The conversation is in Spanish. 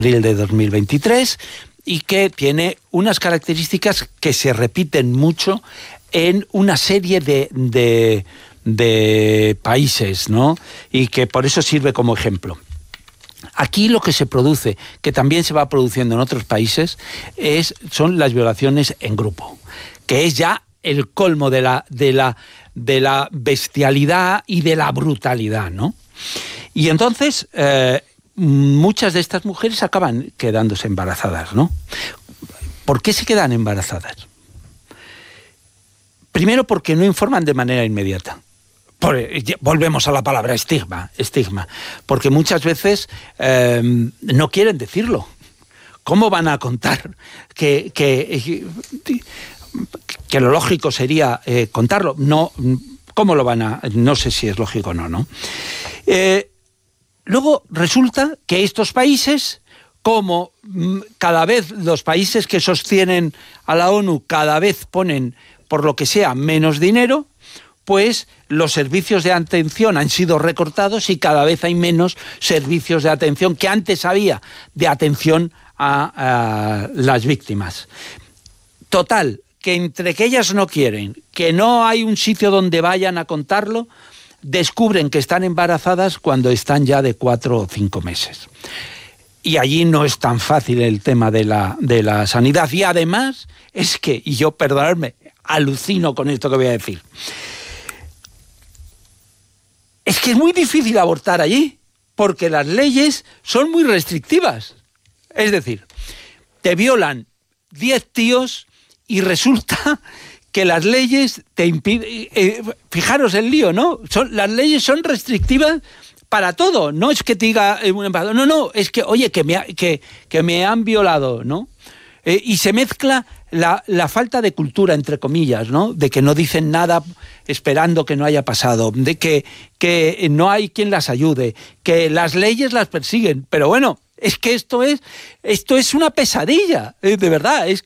abril de 2023 y que tiene unas características que se repiten mucho en una serie de países, ¿no? Y que por eso sirve como ejemplo. Aquí lo que se produce, que también se va produciendo en otros países, son las violaciones en grupo, que es ya el colmo de la bestialidad y de la brutalidad, ¿no? Y entonces muchas de estas mujeres acaban quedándose embarazadas, ¿no? ¿Por qué se quedan embarazadas? Primero porque no informan de manera inmediata. Volvemos a la palabra estigma, porque muchas veces no quieren decirlo. ¿Cómo van a contar que lo lógico sería contarlo? No, ¿cómo lo van a...? No sé si es lógico o no, ¿no? Luego resulta que estos países, como cada vez los países que sostienen a la ONU cada vez ponen, por lo que sea, menos dinero, pues los servicios de atención han sido recortados y cada vez hay menos servicios de atención que antes había de atención a las víctimas. Total, que entre que ellas no quieren, que no hay un sitio donde vayan a contarlo, descubren que están embarazadas cuando están ya de 4 o 5 meses. Y allí no es tan fácil el tema de la sanidad. Y además es que, y yo, perdonadme, alucino con esto que voy a decir, es que es muy difícil abortar allí, porque las leyes son muy restrictivas. Es decir, te violan 10 tíos y resulta que las leyes te impiden... fijaros el lío, ¿no? Las leyes son restrictivas para todo. No es que te diga un embarazo. No, es que, oye, que me han violado, ¿no? Y se mezcla la falta de cultura, entre comillas, ¿no? De que no dicen nada esperando que no haya pasado, de que no hay quien las ayude, que las leyes las persiguen. Pero bueno, es que esto es una pesadilla, de verdad. Es